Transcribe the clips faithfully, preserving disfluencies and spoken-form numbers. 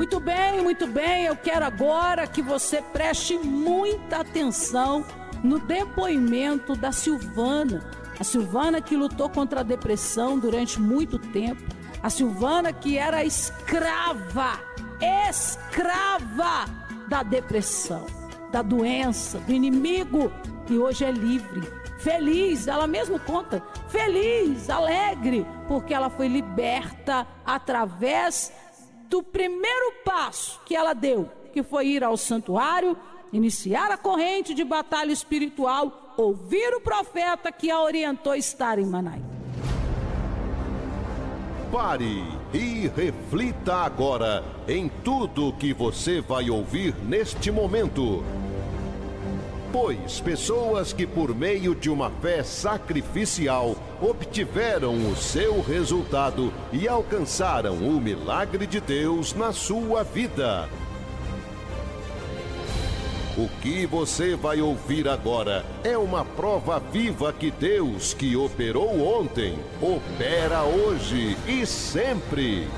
Muito bem, muito bem. Eu quero agora que você preste muita atenção no depoimento da Silvana. A Silvana que lutou contra a depressão durante muito tempo. A Silvana que era escrava, escrava da depressão, da doença, do inimigo, e hoje é livre, feliz. Ela mesma conta, feliz, alegre, porque ela foi liberta através do primeiro passo que ela deu, que foi ir ao santuário, iniciar a corrente de batalha espiritual, ouvir o profeta que a orientou a estar em Manaim. Pare e reflita agora em tudo que você vai ouvir neste momento. Pois pessoas que por meio de uma fé sacrificial obtiveram o seu resultado e alcançaram o milagre de Deus na sua vida. O que você vai ouvir agora é uma prova viva que Deus, que operou ontem, opera hoje e sempre.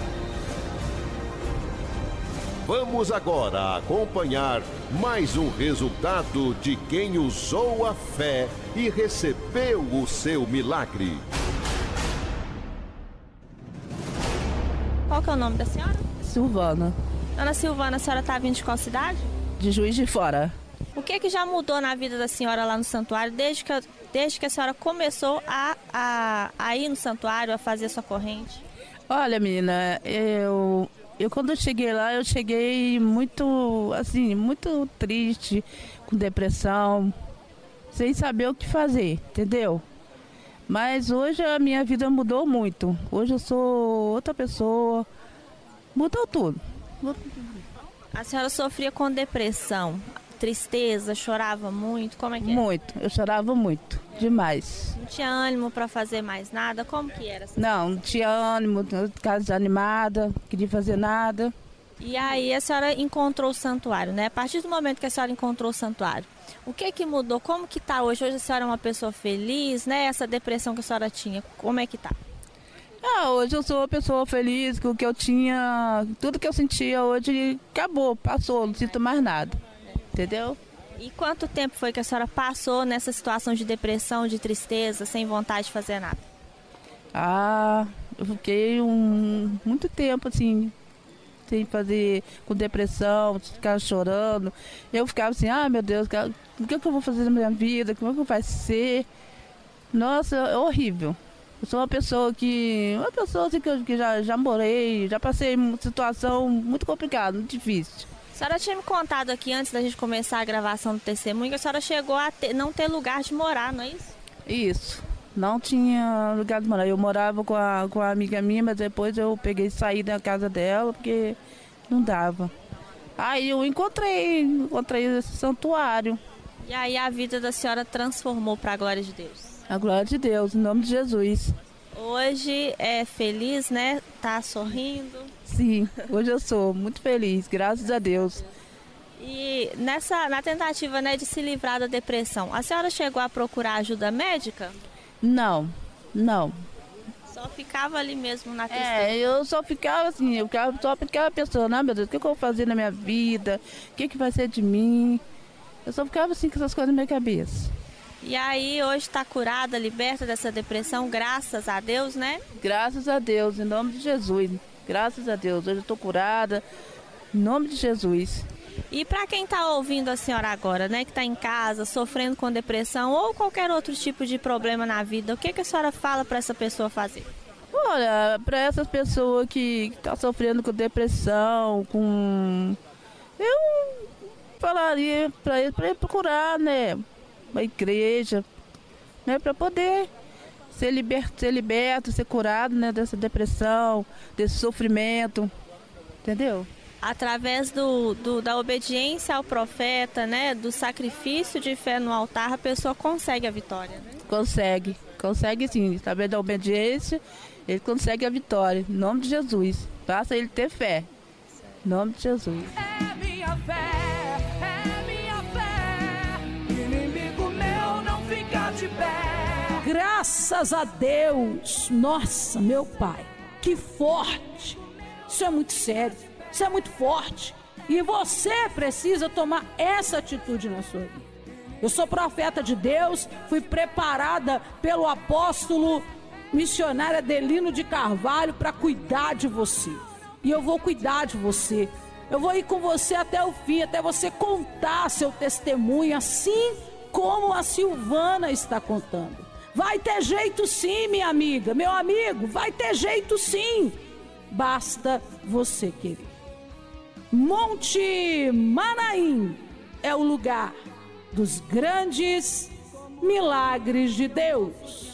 Vamos agora acompanhar mais um resultado de quem usou a fé e recebeu o seu milagre. Qual que é o nome da senhora? Silvana. Dona Silvana, a senhora está vindo de qual cidade? De Juiz de Fora. O que que já mudou na vida da senhora lá no santuário desde que, desde que a senhora começou a, a, a ir no santuário, a fazer sua corrente? Olha, menina, eu, eu quando eu cheguei lá, eu cheguei muito, assim, muito triste, com depressão, sem saber o que fazer, entendeu? Mas hoje a minha vida mudou muito. Hoje eu sou outra pessoa, mudou tudo. Mudou tudo. A senhora sofria com depressão, tristeza, chorava muito, como é que era? Muito, eu chorava muito, demais. Não tinha ânimo para fazer mais nada, como que era? Não, não tinha ânimo, ficava desanimada, não queria fazer nada. E aí a senhora encontrou o santuário, né? A partir do momento que a senhora encontrou o santuário, o que que mudou? Como que tá hoje? Hoje a senhora é uma pessoa feliz, né? Essa depressão que a senhora tinha, como é que tá? Ah, hoje eu sou uma pessoa feliz, com o que eu tinha, tudo que eu sentia hoje acabou, passou, não sinto mais nada, entendeu? E quanto tempo foi que a senhora passou nessa situação de depressão, de tristeza, sem vontade de fazer nada? Ah, eu fiquei um, muito tempo assim, sem fazer, com depressão, ficar chorando. Eu ficava assim, ah meu Deus, o que, é que eu vou fazer na minha vida, como é que vai ser? Nossa, é horrível. Eu sou uma pessoa que, uma pessoa assim que, eu, que já, já morei, já passei uma situação muito complicada, muito difícil. A senhora tinha me contado aqui, antes da gente começar a gravação do testemunho, que a senhora chegou a ter, não ter lugar de morar, não é isso? Isso, não tinha lugar de morar. Eu morava com a, com a amiga minha, mas depois eu peguei e saí da casa dela, porque não dava. Aí eu encontrei, encontrei esse santuário. E aí a vida da senhora transformou para a glória de Deus? A glória de Deus, em nome de Jesus. Hoje é feliz, né? Tá sorrindo. Sim, hoje eu sou muito feliz, graças a Deus. E nessa, na tentativa, né, de se livrar da depressão, a senhora chegou a procurar ajuda médica? Não, não. Só ficava ali mesmo na tristeza? É, eu só ficava assim, eu ficava, só ficava pensando, ah meu Deus, o que eu vou fazer na minha vida? O que, que vai ser de mim? Eu só ficava assim com essas coisas na minha cabeça. E aí hoje está curada, liberta dessa depressão, graças a Deus, né? Graças a Deus, em nome de Jesus. Graças a Deus, hoje eu estou curada, em nome de Jesus. E para quem está ouvindo a senhora agora, né, que está em casa, sofrendo com depressão ou qualquer outro tipo de problema na vida, o que, que a senhora fala para essa pessoa fazer? Olha, para essas pessoas que estão tá sofrendo com depressão, com... Eu falaria para ele, para ele procurar, né? Uma igreja, né, para poder ser liberto, ser liberto, ser curado, né, dessa depressão, desse sofrimento, entendeu? Através do, do, da obediência ao profeta, né, do sacrifício de fé no altar, a pessoa consegue a vitória, né? Consegue, consegue sim, através da obediência, ele consegue a vitória, em nome de Jesus, basta ele ter fé, em nome de Jesus. É minha fé. Graças a Deus, nossa, meu Pai, que forte, isso é muito sério. Isso é muito forte. E você precisa tomar essa atitude na sua vida. Eu sou profeta de Deus, fui preparada pelo apóstolo missionário Adelino de Carvalho para cuidar de você. E eu vou cuidar de você. Eu vou ir com você até o fim, até você contar seu testemunho, assim como a Silvana está contando. Vai ter jeito sim, minha amiga, meu amigo, vai ter jeito sim. Basta você querer. Monte Manaim é o lugar dos grandes milagres de Deus.